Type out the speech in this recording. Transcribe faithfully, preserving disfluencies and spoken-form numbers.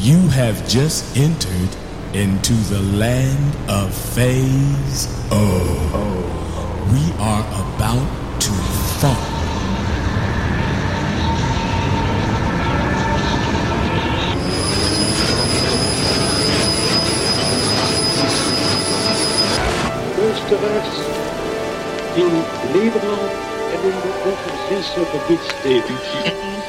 You have just entered into the land of Phase O. We are about to funk. Luisteraars in Nederland en in de overzeese gebiedssteden.